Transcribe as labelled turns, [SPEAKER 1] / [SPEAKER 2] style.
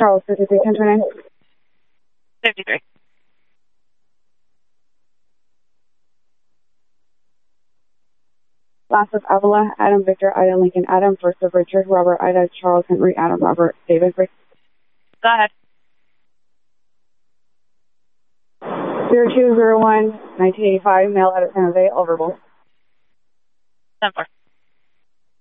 [SPEAKER 1] Charles, 53,
[SPEAKER 2] 53.
[SPEAKER 1] Last of Avila, Adam, Victor, Ida, Lincoln, Adam. First of Richard, Robert, Ida, Charles, Henry, Adam, Robert, David, Rick.
[SPEAKER 2] Go ahead.
[SPEAKER 1] 0201, 1985, mail out of San Jose, all verbal.
[SPEAKER 2] 10-4.